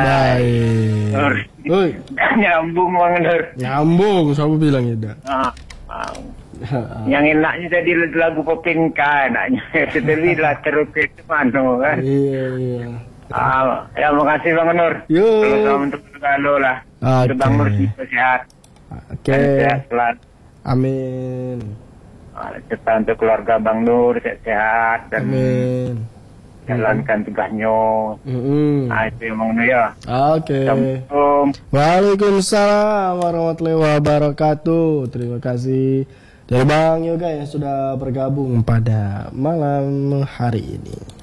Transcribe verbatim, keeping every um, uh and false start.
Baik. Nur. Oi. Nyambung Bang Nur. Nyambung, siapa bilang ya, dah? Ah, ah. Yang enaknya tadi lagu Popinka enaknya. Jadi lah terus ke mana kan. Iya, iya. Ah, ya makasih Bang Nur. Yo. Kalau untuk kalau lah. Oke. Untuk Bang Nur juga sehat. Oke. Dan sehat selalu. Amin. Ah, Serta untuk keluarga Bang Nur sehat dan Amin. jalankan tugasnya. Mm-mm. Nah itu yang Bang Nur ya. Oke. Assalamualaikum. Waalaikumsalam warahmatullahi wabarakatuh. Terima kasih dari Bang Yoga yang sudah bergabung pada malam hari ini.